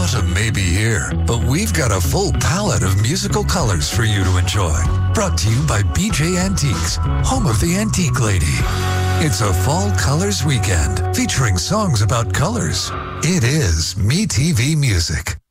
Autumn may be here, but we've got a full palette of musical colors for you to enjoy. Brought to you by BJ Antiques, home of the Antique Lady. It's a fall colors weekend featuring songs about colors. It is MeTV Music.